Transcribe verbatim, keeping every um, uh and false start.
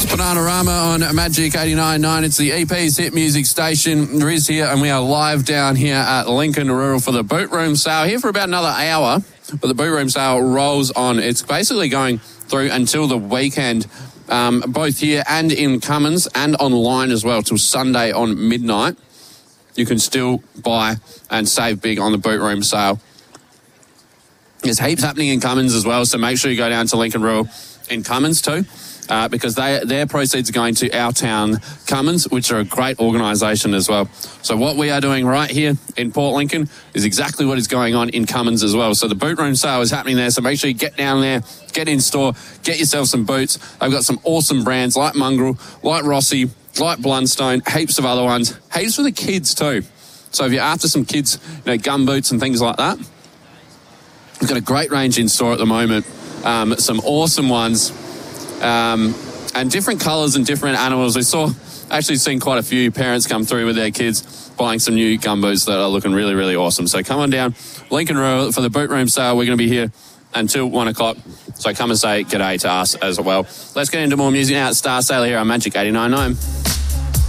Bananarama on Magic eighty-nine point nine. It's the E P's Hit Music Station. Riz here, and we are live down here at Lincoln Rural for the Boot Room Sale. Here for about another hour, but the Boot Room Sale rolls on. It's basically going through until the weekend, um, both here and in Cummins and online as well, till Sunday on midnight. You can still buy and save big on the Boot Room Sale. There's heaps happening in Cummins as well, so make sure you go down to Lincoln Rural in Cummins too. Uh, because they, their proceeds are going to Our Town Cummins, which are a great organisation as well. So what we are doing right here in Port Lincoln is exactly what is going on in Cummins as well. So the Boot Room Sale is happening there, so make sure you get down there, get in store, get yourself some boots. They've got some awesome brands like Mongrel, like Rossi, like Blundstone, heaps of other ones, heaps for the kids too. So if you're after some kids, you know, gum boots and things like that, we've got a great range in store at the moment. Um, some awesome ones. Um, and different colours and different animals. We saw, actually seen quite a few parents come through with their kids buying some new gumboots that are looking really, really awesome. So come on down, Lincoln Road for the Boot Room Sale. We're going to be here until one o'clock. So come and say g'day to us as well. Let's get into more music now. It's Star Sailor here on Magic eighty-nine point nine.